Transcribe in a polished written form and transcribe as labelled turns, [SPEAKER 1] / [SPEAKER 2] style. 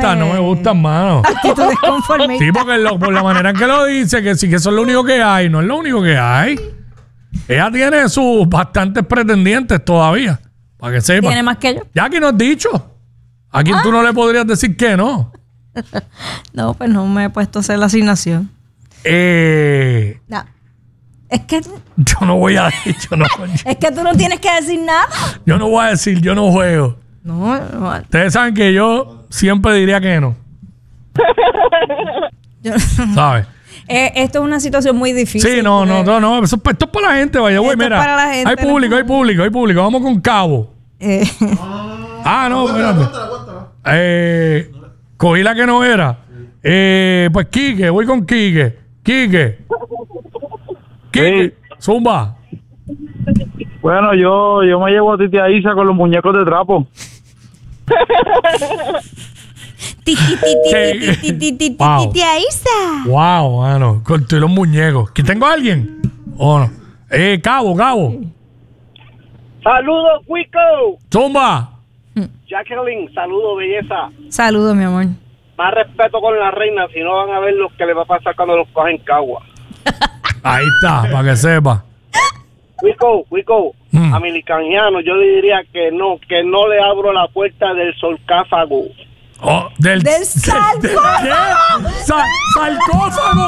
[SPEAKER 1] gustan, mano.
[SPEAKER 2] Actitudes conformistas.
[SPEAKER 1] Sí, porque por la manera en que lo dice, que sí que eso es lo único que hay. No es lo único que hay. Ella tiene sus bastantes pretendientes todavía. Para que sepa.
[SPEAKER 2] ¿Tiene más que yo?
[SPEAKER 1] Ya que no has dicho. ¿A quién tú no le podrías decir que no?
[SPEAKER 2] No, pues no me he puesto a hacer la asignación. No. Es que...
[SPEAKER 1] Yo no voy a decir,
[SPEAKER 2] Es que tú no tienes que decir nada.
[SPEAKER 1] yo no voy a decir, yo no juego.
[SPEAKER 2] No.
[SPEAKER 1] Ustedes saben que yo siempre diría que no. ¿Sabes?
[SPEAKER 2] Esto es una situación muy difícil.
[SPEAKER 1] Sí, no. Esto es para la gente, vaya, güey. Mira,
[SPEAKER 2] para la gente,
[SPEAKER 1] hay público. Vamos con Cabo. No, espérate. Cogí la que no era. Pues Quique, voy con Quique. Quique,
[SPEAKER 3] Sí.
[SPEAKER 1] zumba.
[SPEAKER 3] Bueno, yo me llevo a Titia Isa con los muñecos de trapo.
[SPEAKER 1] Wow.
[SPEAKER 2] Tía Isa.
[SPEAKER 1] Wow, mano. Con los muñecos. ¿Que tengo a alguien? ¿O no? Cabo.
[SPEAKER 4] Saludos, Wico.
[SPEAKER 1] Zumba.
[SPEAKER 4] Jacqueline, saludos, belleza.
[SPEAKER 2] Saludos, mi amor.
[SPEAKER 4] Más respeto con la reina, si no van a ver lo que le va a pasar cuando los cogen cagua.
[SPEAKER 1] Ahí está, para que sepa.
[SPEAKER 4] Wico, a mi licangiano yo le diría que no le abro la puerta del sarcófago.
[SPEAKER 1] Del
[SPEAKER 2] sarcófago.
[SPEAKER 1] ¿Sarcófago?